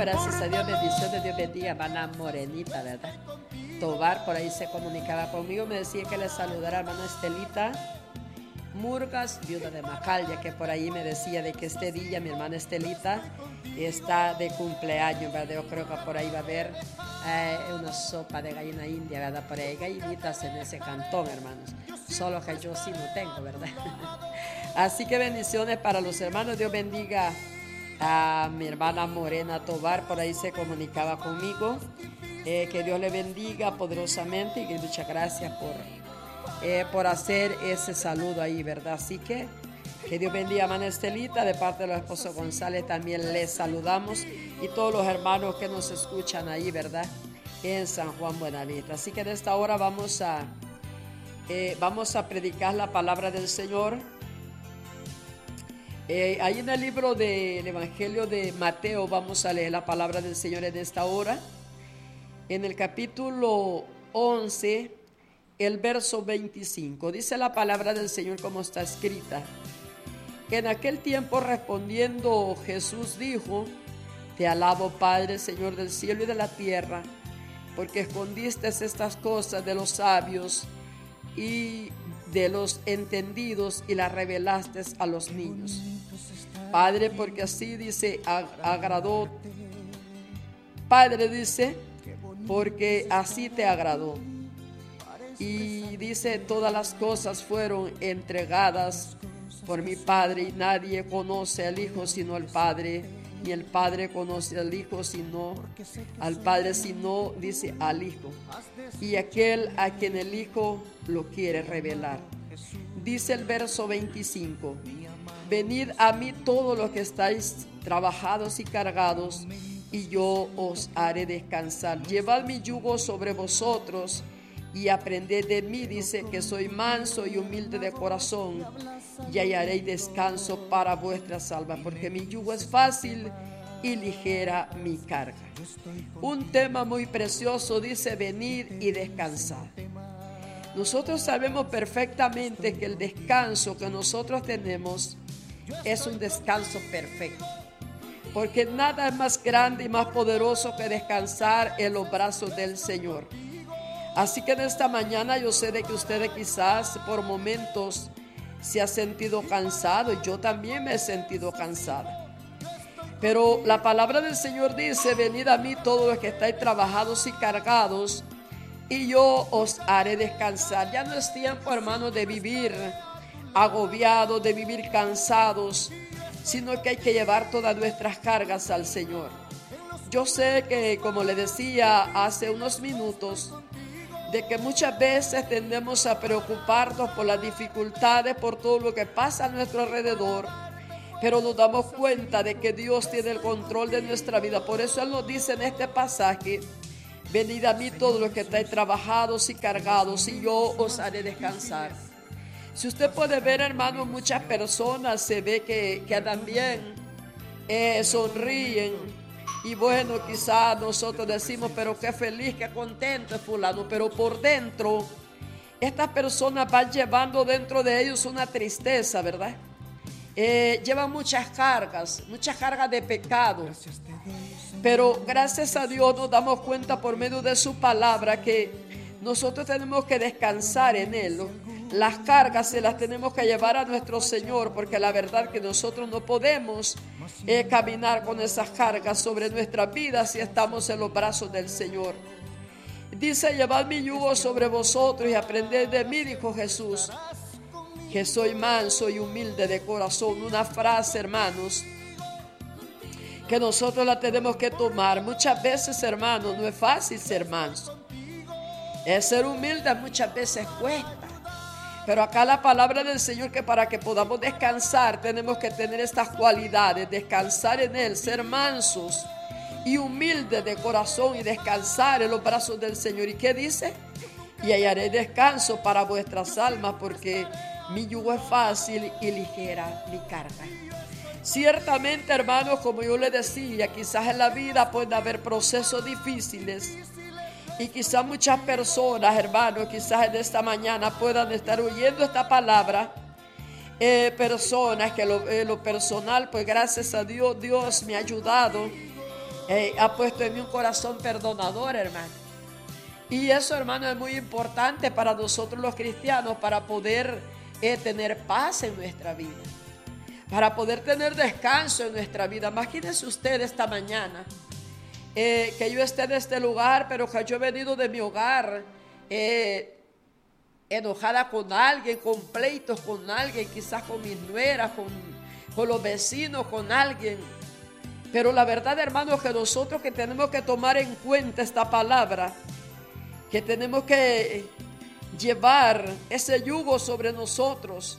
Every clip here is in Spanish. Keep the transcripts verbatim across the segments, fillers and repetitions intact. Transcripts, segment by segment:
gracias a Dios, bendiciones, Dios bendiga, hermana Morenita, ¿verdad? Tobar, por ahí se comunicaba conmigo, me decía que le saludara a hermana Estelita Murgas, viuda de Macalya, que por ahí me decía de que este día mi hermana Estelita está de cumpleaños, ¿verdad? Yo creo que por ahí va a haber eh, una sopa de gallina india, ¿verdad? Por ahí hay gallinitas en ese cantón, hermanos. Solo que yo sí no tengo, ¿verdad? Así que bendiciones para los hermanos. Dios bendiga a mi hermana Morena Tobar, por ahí se comunicaba conmigo. Eh, que Dios le bendiga poderosamente y que muchas gracias por, eh, por hacer ese saludo ahí, ¿verdad? Así que que Dios bendiga a hermana Estelita, de parte de los esposos González también les saludamos y todos los hermanos que nos escuchan ahí, ¿verdad? En San Juan Buenavista. Así que en esta hora vamos a, eh, vamos a predicar la palabra del Señor. Eh, ahí en el libro del Evangelio de Mateo vamos a leer la palabra del Señor en esta hora. En el capítulo once, el verso veinticinco, dice la palabra del Señor como está escrita. En aquel tiempo respondiendo Jesús dijo: Te alabo, Padre, Señor del cielo y de la tierra, porque escondiste estas cosas de los sabios y de los entendidos y las revelaste a los niños. Padre, porque así dice, agradó. Padre dice, porque así te agradó. Y dice, todas las cosas fueron entregadas por mi Padre, y nadie conoce al Hijo sino al Padre, ni el Padre conoce al Hijo sino al Padre, sino, dice, al Hijo, y aquel a quien el Hijo lo quiere revelar. Dice el verso veinticinco: Venid a mí todos los que estáis trabajados y cargados, y yo os haré descansar. Llevad mi yugo sobre vosotros y aprended de mí, dice, que soy manso y humilde de corazón, y hallaréis descanso para vuestras almas, porque mi yugo es fácil y ligera mi carga. Un tema muy precioso, dice, venid y descansar. Nosotros sabemos perfectamente que el descanso que nosotros tenemos es un descanso perfecto, porque nada es más grande y más poderoso que descansar en los brazos del Señor. Así que en esta mañana yo sé de que ustedes quizás por momentos se ha sentido cansado, y yo también me he sentido cansada. Pero la palabra del Señor dice: venid a mí todos los que estáis trabajados y cargados, y yo os haré descansar. Ya no es tiempo, hermanos, de vivir agobiados, de vivir cansados, sino que hay que llevar todas nuestras cargas al Señor. Yo sé que, como le decía hace unos minutos, de que muchas veces tendemos a preocuparnos por las dificultades, por todo lo que pasa a nuestro alrededor, pero nos damos cuenta de que Dios tiene el control de nuestra vida. Por eso Él nos dice en este pasaje: venid a mí todos los que estáis trabajados y cargados, y yo os haré descansar. Si usted puede ver, hermano, muchas personas se ve que, que también eh, sonríen. Y bueno, quizás nosotros decimos, pero qué feliz, qué contento es fulano. Pero por dentro, estas personas van llevando dentro de ellos una tristeza, ¿verdad? Eh, llevan muchas cargas, muchas cargas de pecado. Pero gracias a Dios nos damos cuenta por medio de su palabra que nosotros tenemos que descansar en Él. Las cargas se las tenemos que llevar a nuestro Señor, porque la verdad que nosotros no podemos eh, caminar con esas cargas sobre nuestras vidas si estamos en los brazos del Señor. Dice: llevad mi yugo sobre vosotros y aprended de mí, dijo Jesús, que soy manso y humilde de corazón. Una frase, hermanos, que nosotros la tenemos que tomar. Muchas veces, hermanos, no es fácil ser manso. Es ser humilde muchas veces cuesta. Pero acá la palabra del Señor, que para que podamos descansar tenemos que tener estas cualidades: descansar en Él, ser mansos y humildes de corazón, y descansar en los brazos del Señor. ¿Y qué dice? Y hallaré descanso para vuestras almas, porque mi yugo es fácil y ligera mi carga. Ciertamente, hermanos, como yo les decía, quizás en la vida pueden haber procesos difíciles. Y quizás muchas personas, hermanos, quizás en esta mañana puedan estar oyendo esta palabra. Eh, personas que lo, eh, lo personal, pues gracias a Dios, Dios me ha ayudado eh, ha puesto en mí un corazón perdonador, hermano. Y eso, hermano, es muy importante para nosotros los cristianos, para poder eh, tener paz en nuestra vida, para poder tener descanso en nuestra vida. Imagínense usted esta mañana eh, que yo esté en este lugar, pero que yo he venido de mi hogar eh, enojada con alguien, con pleitos con alguien, quizás con mis nueras, con, con los vecinos, con alguien. Pero la verdad, hermanos, que nosotros que tenemos que tomar en cuenta esta palabra, que tenemos que llevar ese yugo sobre nosotros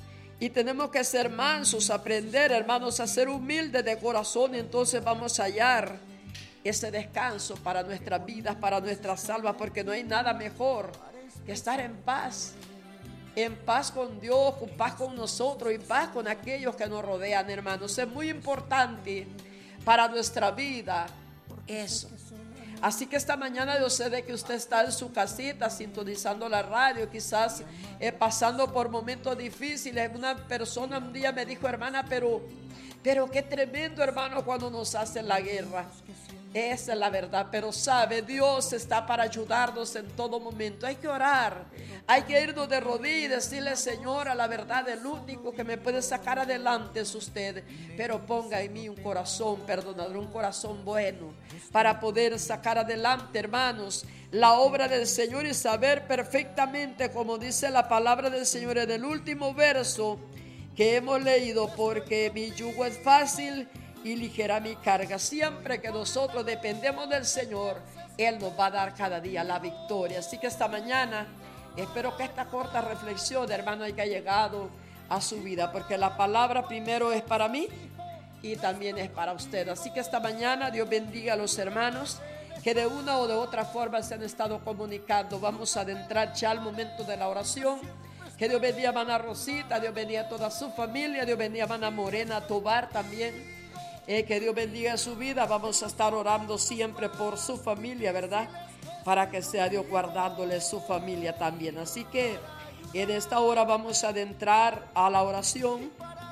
y tenemos que ser mansos, aprender, hermanos, a ser humildes de corazón, y entonces vamos a hallar ese descanso para nuestras vidas, para nuestras almas, porque no hay nada mejor que estar en paz, en paz con Dios, en paz con nosotros, en paz con aquellos que nos rodean, hermanos. Es muy importante para nuestra vida eso. Así que esta mañana yo sé de que usted está en su casita sintonizando la radio, quizás eh, pasando por momentos difíciles. Una persona un día me dijo: hermana, pero, pero qué tremendo, hermano, cuando nos hacen la guerra. Esa es la verdad, pero sabe, Dios está para ayudarnos en todo momento. Hay que orar, hay que irnos de rodillas y decirle: Señora, la verdad, el único que me puede sacar adelante es usted, pero ponga en mí un corazón perdonador, un corazón bueno, para poder sacar adelante, hermanos, la obra del Señor y saber perfectamente, como dice la palabra del Señor en el último verso que hemos leído: porque mi yugo es fácil y ligera mi carga. Siempre que nosotros dependemos del Señor, Él nos va a dar cada día la victoria. Así que esta mañana espero que esta corta reflexión, hermano, haya llegado a su vida, porque la palabra primero es para mí y también es para usted. Así que esta mañana Dios bendiga a los hermanos que de una o de otra forma se han estado comunicando. Vamos a adentrar ya al momento de la oración. Que Dios bendiga a hermana Rosita, Dios bendiga a toda su familia, Dios bendiga a hermana Morena Tobar también. Eh, que Dios bendiga su vida. Vamos a estar orando siempre por su familia, ¿verdad? Para que sea Dios guardándole su familia también. Así que en esta hora vamos a adentrar a la oración.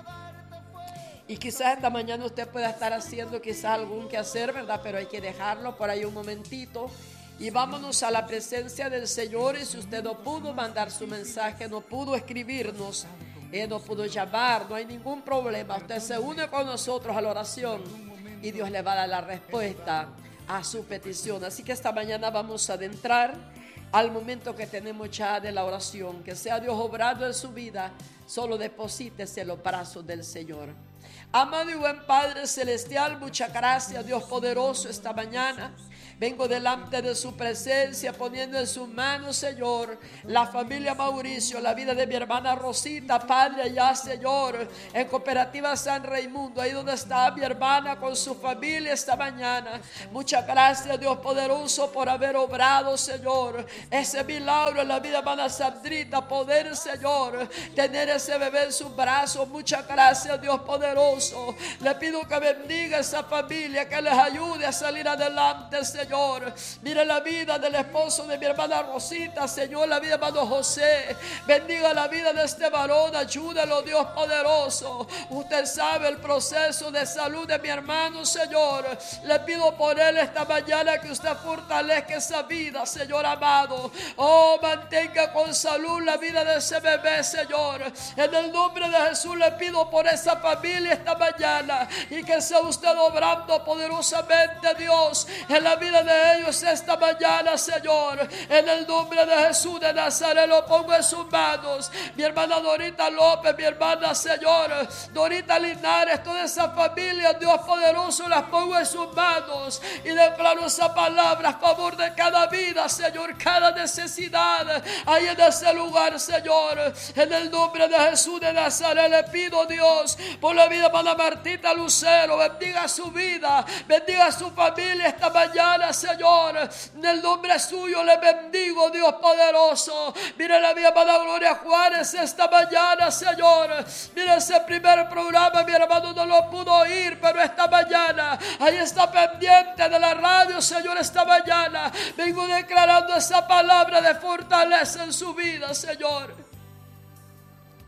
Y quizás esta mañana usted pueda estar haciendo quizás algún quehacer, ¿verdad? Pero hay que dejarlo por ahí un momentito. Y vámonos a la presencia del Señor. Y si usted no pudo mandar su mensaje, no pudo escribirnos, Él no pudo llamar, no hay ningún problema. Usted se une con nosotros a la oración y Dios le va a dar la respuesta a su petición. Así que esta mañana vamos a adentrar al momento que tenemos ya de la oración. Que sea Dios obrando en su vida. Solo deposítese en los brazos del Señor. Amado y buen Padre Celestial, muchas gracias, Dios poderoso, esta mañana. Vengo delante de su presencia, poniendo en sus manos, Señor, la familia Mauricio, la vida de mi hermana Rosita, Padre, allá, Señor, en Cooperativa San Raimundo, ahí donde está mi hermana con su familia esta mañana. Muchas gracias, Dios poderoso, por haber obrado, Señor, ese milagro en la vida de hermana Sandrita, poder, Señor, tener ese bebé en sus brazos. Muchas gracias, Dios poderoso. Le pido que bendiga a esa familia, que les ayude a salir adelante, Señor. Señor, mire la vida del esposo de mi hermana Rosita, Señor, la vida de hermano José. Bendiga la vida de este varón, ayúdalo, Dios poderoso. Usted sabe el proceso de salud de mi hermano, Señor. Le pido por él esta mañana que usted fortalezca esa vida, Señor amado. Oh, mantenga con salud la vida de ese bebé, Señor. En el nombre de Jesús le pido por esa familia esta mañana, y que sea usted obrando poderosamente, Dios, en la vida de ellos esta mañana, Señor. En el nombre de Jesús de Nazaret lo pongo en sus manos. Mi hermana Dorita López, mi hermana, Señor, Dorita Linares, toda esa familia, Dios poderoso, las pongo en sus manos y declaro esa palabra a favor de cada vida, Señor, cada necesidad ahí en ese lugar, Señor. En el nombre de Jesús de Nazaret le pido, Dios, por la vida de hermana Martita Lucero. Bendiga su vida, bendiga su familia esta mañana, Señor. En el nombre suyo le bendigo, Dios poderoso. Mire la vida hermana Gloria Juárez esta mañana, Señor. Mire ese primer programa, mi hermano no lo pudo oír, pero esta mañana ahí está pendiente de la radio, Señor. Esta mañana vengo declarando esa palabra de fortaleza en su vida, Señor.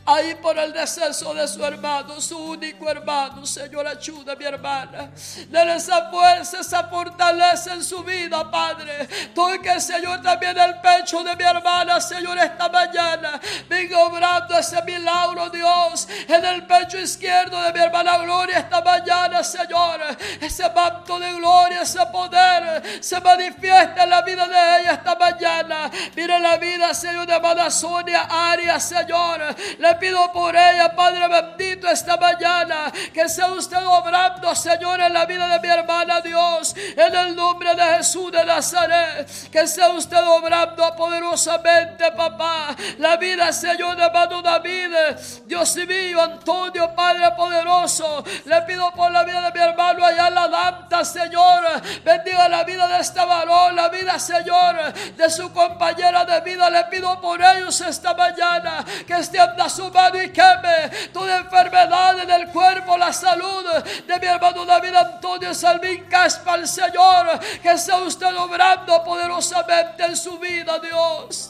ahí por el deceso de su hermano, su único hermano. Señor, ayuda a mi hermana. Dale esa fuerza, esa fortaleza en su vida, Padre. Toque, Señor, también el pecho de mi hermana, Señor, esta mañana. Venga obrando ese milagro, Dios, en el pecho izquierdo de mi hermana Gloria esta mañana, Señor. Ese manto de gloria, ese poder se manifiesta en la vida de ella esta mañana. Mire la vida, Señor, de hermana Sonia Arias, Señor. Le pido por ella, Padre bendito, esta mañana, que sea usted obrando, Señor, en la vida de mi hermana, Dios, en el nombre de Jesús de Nazaret. Que sea usted obrando poderosamente, papá, la vida, Señor, de hermano David, Dios mío, Antonio, Padre poderoso. Le pido por la vida de mi hermano allá en la Danta, Señor. Bendiga la vida de este varón, la vida, Señor, de su compañera de vida. Le pido por ellos esta mañana, que extienda su mano y queme toda enfermedad en el cuerpo, la salud de mi hermano David Antonio Salvín Caspa, el Señor. Que sea usted obrando poderosamente en su vida, Dios.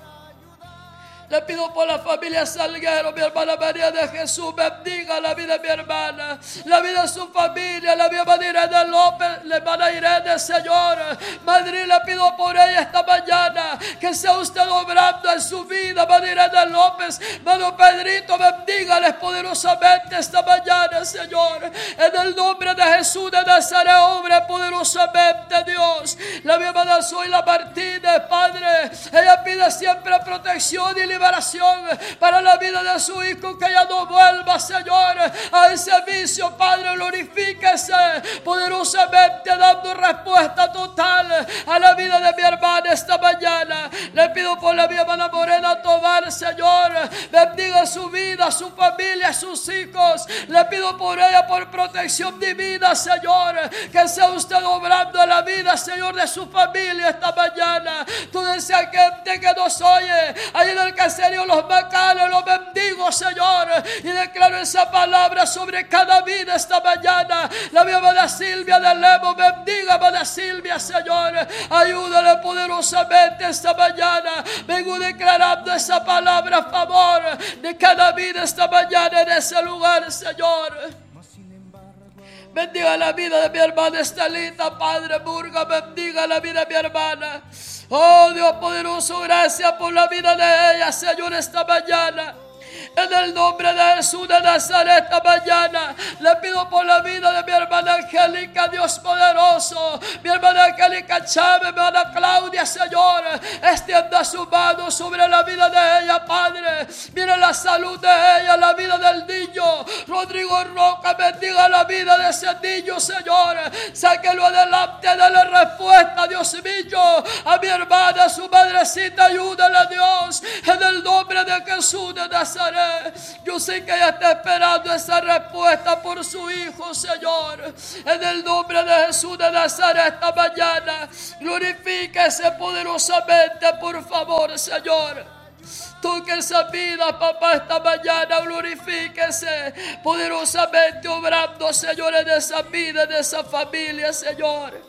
Le pido por la familia Salguero, mi hermana María de Jesús. Bendiga la vida de mi hermana, la vida de su familia, la vida de Irene López, la hermana Irene, Señor. Madre, le pido por ella esta mañana, que sea usted obrando en su vida, Madre Irene López. Mano Pedrito, bendígales poderosamente esta mañana, Señor. En el nombre de Jesús de Nazaret, obra poderosamente, Dios. La mi hermana Zoila Martínez, Padre, ella pide siempre protección y liberación para la vida de su hijo, que ella no vuelva, Señor, a ese vicio. Padre, glorifíquese poderosamente, dando respuesta total a la vida de mi hermana esta mañana. Le pido por la mi hermana Morena Tobar, Señor, bendiga su vida, su familia, sus hijos. Le pido por ella, por protección divina, Señor, que sea usted obrando la vida, Señor, de su familia esta mañana. Toda esa gente que nos oye ahí en el caserío Los Macales, los bendigo, Señor, y declaro esa palabra sobre cada vida esta mañana. La mi hermana Silvia de Lemo, bendiga, hermana Silvia, Señor, ayúdale poderosamente esta mañana. Vengo declarando esa palabra a favor de cada vida esta mañana en ese lugar, Señor. Bendiga la vida de mi hermana Estelita, Padre Burga, bendiga la vida de mi hermana. Oh Dios poderoso, gracias por la vida de ella, Señor, esta mañana. En el nombre de Jesús de Nazaret esta mañana le pido por la vida de mi hermana Angélica, Dios poderoso. Mi hermana Angélica Chávez, mi hermana Claudia, Señor, extienda su mano sobre la vida de ella, Padre. Mira la salud de ella, la vida del niño Rodrigo Roca, bendiga la vida de ese niño, Señor. Sáquelo adelante, dale respuesta, Dios mío, a mi hermana, a su madrecita, ayúdala, Dios, en el nombre de Jesús de Nazaret. Yo sé que ella está esperando esa respuesta por su hijo, Señor. En el nombre de Jesús de Nazaret esta mañana, glorifíquese poderosamente, por favor, Señor. Toque esa vida, papá, esta mañana, glorifíquese poderosamente obrando, Señor, en esa vida, en esa familia, Señor.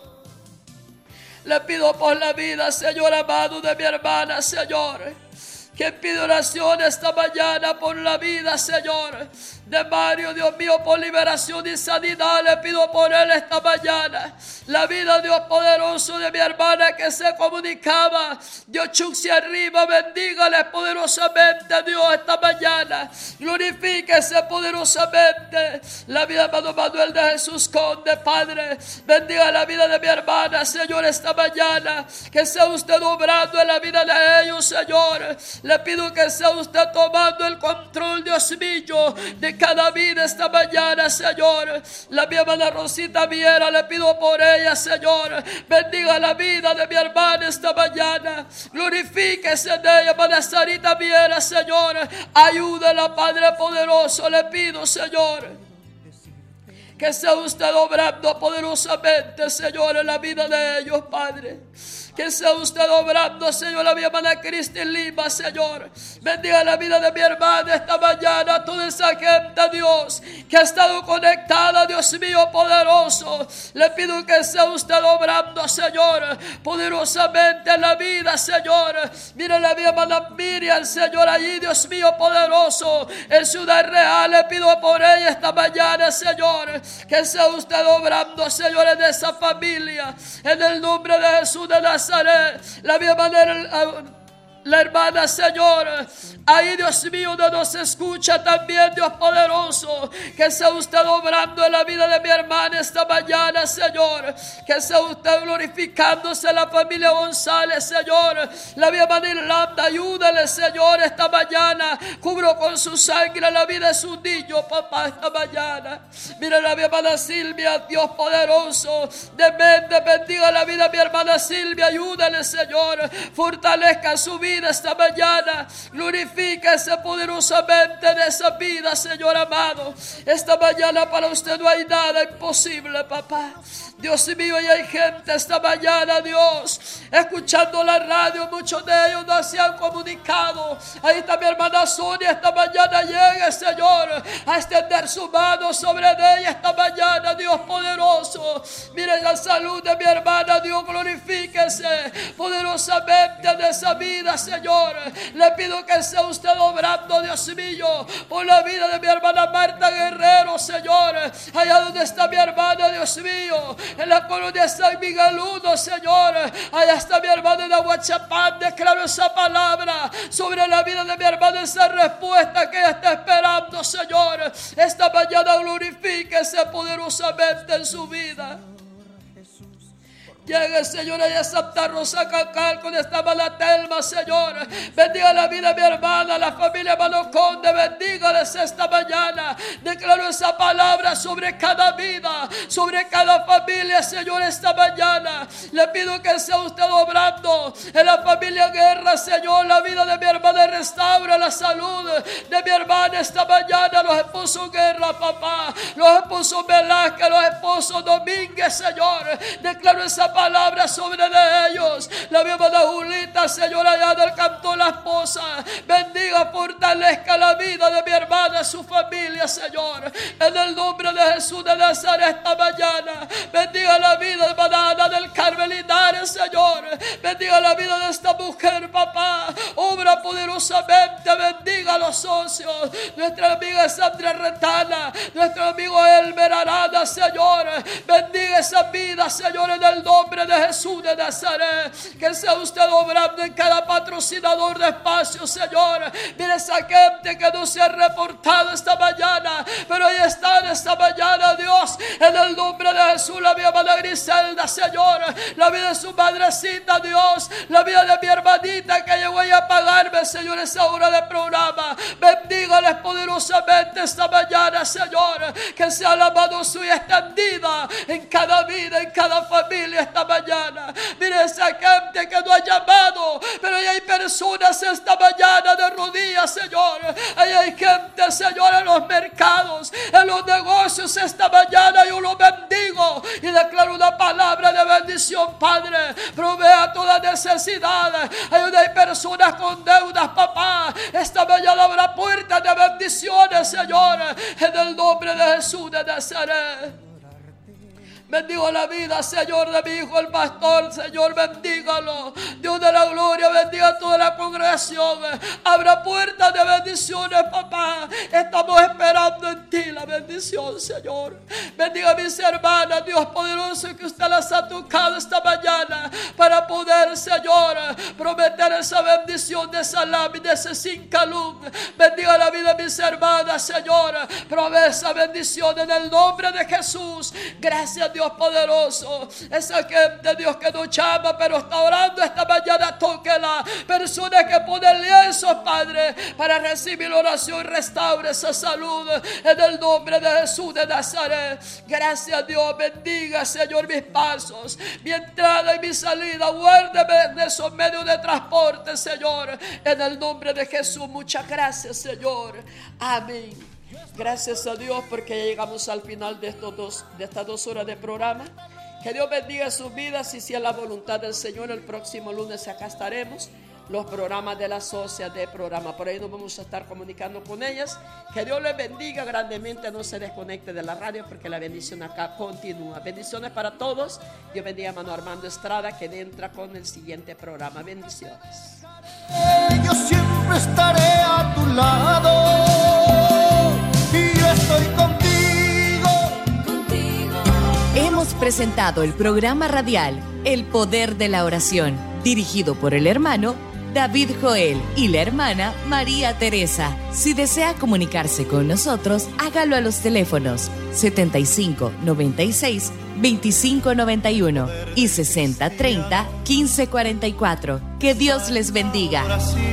Le pido por la vida, Señor amado, de mi hermana, Señor, que pide oración esta mañana por la vida, Señor, de Mario, Dios mío, por liberación y sanidad. Le pido por él esta mañana. La vida, Dios poderoso, de mi hermana que se comunicaba, Dios chuxi arriba, bendígale poderosamente, Dios, esta mañana. Glorifíquese poderosamente la vida de hermano Manuel de Jesús Conde, Padre. Bendiga la vida de mi hermana, Señor, esta mañana. Que sea usted obrando en la vida de ellos, Señor. Le pido que sea usted tomando el control, Dios mío, de cada vida esta mañana, Señor. La mi hermana Rosita Viera, le pido por ella, Señor. Bendiga la vida de mi hermana esta mañana. Glorifíquese en ella, hermana Sarita Viera, Señor. Ayúdala, Padre poderoso, le pido, Señor. Que sea usted obrando poderosamente, Señor, en la vida de ellos, Padre. Que sea usted obrando, Señor, la mi hermana Cristi Lima, Señor. Bendiga la vida de mi hermana esta mañana. Toda esa gente, Dios, que ha estado conectada, Dios mío poderoso. Le pido que sea usted obrando, Señor, poderosamente en la vida, Señor. Mira la mi hermana Miriam, Señor, allí, Dios mío poderoso, en Ciudad Real. Le pido por ella esta mañana, Señor, que sea usted obrando, Señor, en esa familia, en el nombre de Jesús de Nazaret. La mi hermana, la hermana, Señor, ahí, Dios mío, no nos escucha también, Dios poderoso. Que sea usted obrando en la vida de mi hermana esta mañana, Señor. Que sea usted glorificándose en la familia González, Señor. La mi hermana Irlanda, ayúdale, Señor, esta mañana. Cubro con su sangre la vida de su niño, papá, esta mañana. Mira la mi hermana Silvia, Dios poderoso. De mente, bendiga la vida de mi hermana Silvia, ayúdale, Señor. Fortalezca su vida esta mañana. Glorifíquese poderosamente en esa vida, Señor amado. Esta mañana para usted no hay nada imposible, papá. Dios mío, y hay gente esta mañana, Dios, escuchando la radio. Muchos de ellos no se han comunicado. Ahí está mi hermana Sonia. Esta mañana llegue, Señor, a extender su mano sobre ella esta mañana, Dios poderoso. Mire la salud de mi hermana, Dios, glorifíquese poderosamente en esa vida, Señor. Le pido que sea usted obrando, Dios mío, por la vida de mi hermana Marta Guerrero, Señor. Allá donde está mi hermana, Dios mío, en la colonia San Migueluno, Señor. Allá está mi hermana en Aguachapán. Declaro esa palabra sobre la vida de mi hermana, esa respuesta que ella está esperando, Señor. Esta mañana glorifíquese poderosamente en su vida. Llegue, Señor, allá a Santa Rosa Cacal con esta mala Telma, Señor. Bendiga la vida de mi hermana, la familia Mano Conde. Bendígales esta mañana. Declaro esa palabra sobre cada vida, sobre cada familia, Señor, esta mañana. Le pido que sea usted obrando en la familia Guerra, Señor. La vida de mi hermana restaura la salud de mi hermana esta mañana. Los esposos Guerra, papá. Los esposos Velázquez, los esposos Domínguez, Señor. Declaro esa palabra sobre de ellos. La mi hermana Julita, Señor, allá del Cantón La Esposa. Bendiga, fortalezca la vida de mi hermana, su familia, Señor. En el nombre de Jesús de Nazaret esta mañana. Bendiga la vida de hermana Ana del Carmen Linares, Señor. Bendiga la vida de esta mujer, papá. Obra poderosamente. Bendiga a los socios. Nuestra amiga Sandra Retana. Nuestro amigo Elmer Arana, Señor. Bendiga esa vida, Señor, en el nombre nombre de Jesús de Nazaret. Que sea usted obrando en cada patrocinador de espacio, Señor. Mire esa gente que no se ha reportado esta mañana, pero ahí están esta mañana, Dios, en el nombre de Jesús. La mi hermana Griselda, Señor, la vida de su madrecita, Dios, la vida de mi hermanita que llegó a pagarme, Señor, esa hora de programa. Bendígales poderosamente esta mañana, Señor. Que sea la mano suya extendida en cada vida, en cada familia esta mañana. Mire esa gente que no ha llamado, pero ahí hay personas esta mañana de rodillas, Señor. Ahí hay gente, Señor, en los mercados, en los negocios esta mañana. Yo los bendigo y declaro una palabra de bendición, Padre. Provea toda necesidad. Ahí donde hay personas con deudas, papá, esta mañana habrá puertas de bendiciones, Señor, en el nombre de Jesús de Nazaret. Bendigo la vida, Señor, de mi hijo el pastor, Señor, bendígalo. Dios de la gloria, bendiga toda la congregación. Abra puertas de bendiciones, papá. Estamos esperando en ti la bendición, Señor. Bendiga a mis hermanas, Dios poderoso, que usted las ha tocado esta mañana para poder, Señor, prometer esa bendición de Salam y de ese Sincalum. Bendiga la vida de mis hermanas, Señor. Provee esa bendición en el nombre de Jesús. Gracias, Dios poderoso. Esa gente, Dios, que no llama, pero está orando esta mañana, tóquela. Personas que ponen lienzos, Padre, para recibir la oración. Restaure esa salud en el nombre de Jesús de Nazaret. Gracias, Dios. Bendiga, Señor, mis pasos, mi entrada y mi salida. Guárdeme en esos medios de transporte, Señor, en el nombre de Jesús. Muchas gracias, Señor. Amén. Gracias a Dios porque ya llegamos al final de, estos dos, de estas dos horas de programa. Que Dios bendiga sus vidas y si es la voluntad del Señor, el próximo lunes acá estaremos. Los programas de la sociedad de programa, por ahí nos vamos a estar comunicando con ellas. Que Dios les bendiga grandemente, no se desconecte de la radio porque la bendición acá continúa. Bendiciones para todos. Dios bendiga a hermano Armando Estrada, que entra con el siguiente programa. Bendiciones. Yo siempre estaré a tu lado y yo estoy contigo, contigo. Hemos presentado el programa radial El Poder de la Oración, dirigido por el hermano David Joel y la hermana María Teresa. Si desea comunicarse con nosotros, hágalo a los teléfonos setenta y cinco, noventa y seis, veinticinco noventa y uno y sesenta, treinta, quince cuarenta y cuatro. Que Dios les bendiga.